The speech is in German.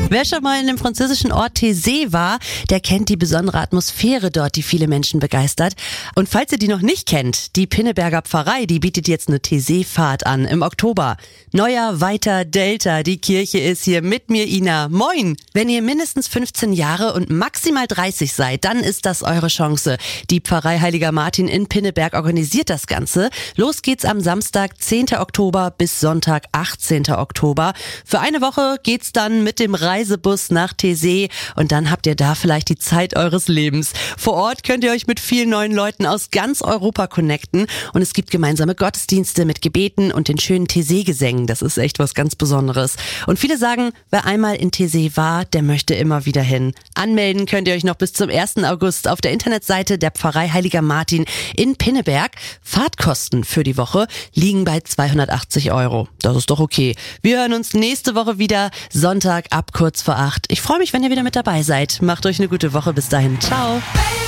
Wer schon mal in dem französischen Ort Taizé war, der kennt die besondere Atmosphäre dort, die viele Menschen begeistert. Und falls ihr die noch nicht kennt, die Pinneberger Pfarrei, die bietet jetzt eine Taizé-Fahrt an im Oktober. Neuer, weiter, Delta, die Kirche ist hier mit mir, Ina. Moin! Wenn ihr mindestens 15 Jahre und maximal 30 seid, dann ist das eure Chance. Die Pfarrei Heiliger Martin in Pinneberg organisiert das Ganze. Los geht's am Samstag, 10. Oktober bis Sonntag, 18. Oktober. Für eine Woche geht's dann mit dem Reisebus nach Taizé und dann habt ihr da vielleicht die Zeit eures Lebens. Vor Ort könnt ihr euch mit vielen neuen Leuten aus ganz Europa connecten und es gibt gemeinsame Gottesdienste mit Gebeten und den schönen Taizé-Gesängen. Das ist echt was ganz Besonderes. Und viele sagen, wer einmal in Taizé war, der möchte immer wieder hin. Anmelden könnt ihr euch noch bis zum 1. August auf der Internetseite der Pfarrei Heiliger Martin in Pinneberg. Fahrtkosten für die Woche liegen bei 280 €. Das ist doch okay. Wir hören uns nächste Woche wieder, Sonntag ab kurz vor 8. Ich freue mich, wenn ihr wieder mit dabei seid. Macht euch eine gute Woche. Bis dahin. Ciao.